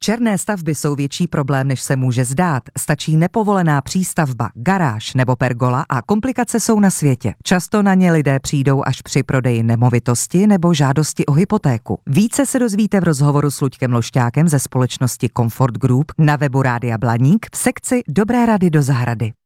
Černé stavby jsou větší problém, než se může zdát. Stačí nepovolená přístavba, garáž nebo pergola a komplikace jsou na světě. Často na ně lidé přijdou až při prodeji nemovitosti nebo žádosti o hypotéku. Více se dozvíte v rozhovoru s Luďkem Lošťákem ze společnosti Comfort Group na webu Rádia Blaník v sekci Dobré rady do zahrady.